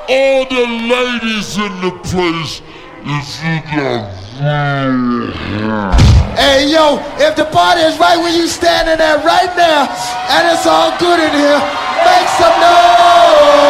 all the ladies in the place, if you got Hey yo, if the party is right where you standing at right now, and it's all good in here, make some noise!